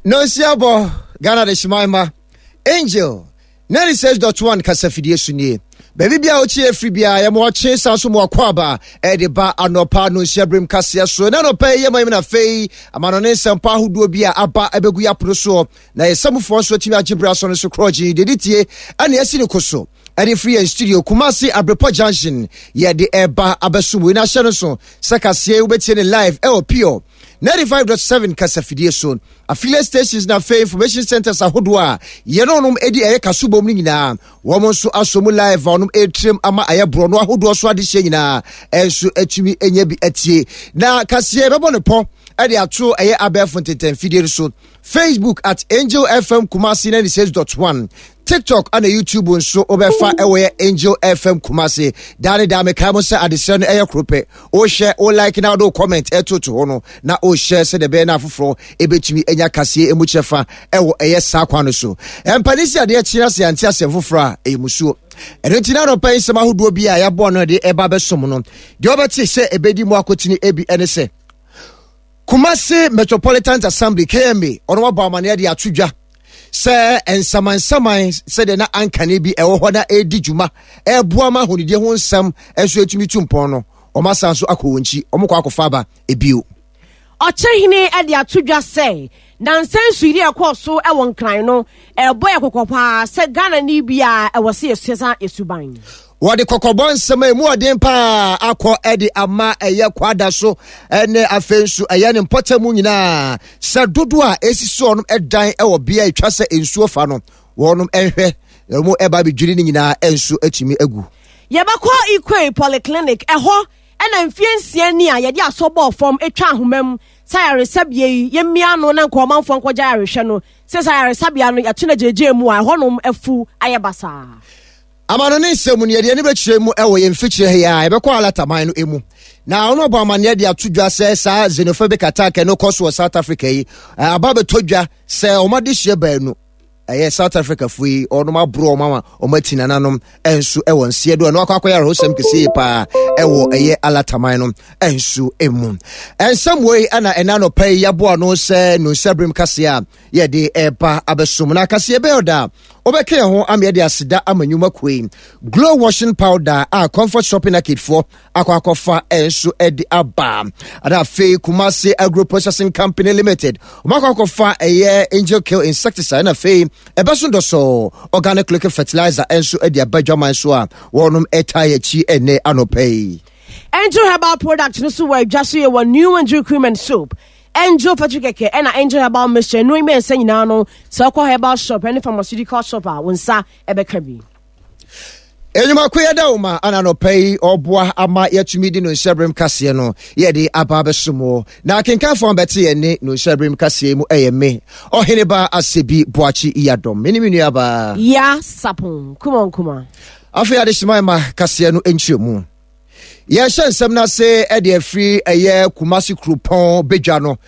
No siabo Ghana de Shimaima Angel 96.1 kasafidie sunie baby bia ochi efribia ya mo che sanso mo akwaba e de ba anopa no hyabrim kase so na no pay yema na fei amano ne sempa hodo bia aba ebegu ya proso na yesamfo so timi agebra so no so kroji deditie ana yasi ne koso ade free and studio Kumasi Abrepo Junction ye de eba abesumu na hye no so sakasie ubetie ne live pure 95.7 kasafidie so affiliate stations na fei information centers ahodo ye no nom edi kasubom ni nyina wo mo so asomu live onum etrem ama ayebro no ahodo so ade hye nyina enso atumi enya bi atie na kasie bebo ne po ade ato abefo tenten fidie so Facebook at Angel FM Kumasi 96.1 TikTok and YouTube nso obefa ewe Angel FM Kumasi dane da me kamo se adesɛ no krope o share o like na do comment to ho no na o share se de be na afoforo ebetumi enya kasie emuchefa ewo sa kwa no so empanisi ade akira se anti asem foforo a emusuo erentina no pai sema hodo bi a yabo no de eba besom no de obeti se ebedi mu akotini ebi ene se Kumasi Metropolitan Assembly KMA ono wa bamane de atudwa se ensaman se de na ankane bi ewo hoda edijuma eboama honidie ho nsam enso etumi tumpon no omasanso akowonchi omkwa akofa ba ebio Ochehine ade atudwa se nansensu iri ekoso ewo nkran no ebo ekokopa se Ghana ni bia ewo se esesa esuban Wadi kokobon sema mu odin pa akọ edi ama eye kwada so ene afensu eye ne mpotemu nyina se dodo a esiso onum edan ewo bia etwa se ensuo fa no wonum enhwe mu eba bidwiri ni nyina ensu atimi agu yebakọ Ikwe polyclinic eho ena mfiensia ni a yede asobo form etwa ahomam sayare sabie yemia no na nkomanfo nkọja arehwe no se sayare sabia no yatuna jeje mu a honum afu ayebasa Amano ne nsemu ne de ne bekire mu ewo ye mfikire ya ebekọ alataman no emu na ono bo amane de atudwa se sa xenophobic attack no koso South Africa yi ababe todwa se omade hye baanu South Africa fui ono mabro mama omatina nanom ensu ewo nsie do no akwakoya rosem kesi pa ewo alataman no ensu emu ensam wey ana enano pay yabo no se no sabrim kasea ye de eba abesum na kasea be oda obeke ho ame de asida amanyuma kwei glow washing powder comfort shopping arcade for akwakofa ensu edi aba ada fe Kumasi Agro Processing Company Limited makwakofa Angel Kill insecticide na fe ebesundo so organic liquid fertilizer ensu edi abadwaman so a wonum etayechi ene anopay Angel Herbal Product no so we just say one new Angel cream and soap Angel Patrick and Angel Herbal Mixture no men say na no so call herbal shop any pharmaceutical shop a wonsa ebekabi Enyuma kweda uma ananopay oboa ama yatumi di no hyabrim kase no ye de ababesomo na kenkan fon beti ye ne no hyabrim kase mu eyeme ohene ba asebi boachi iyadom meniminu aba ya sapon kuma afi ade shimaima kase no enchiemu ye hye nsem na se e de afri Kumasi Krupon bedwa no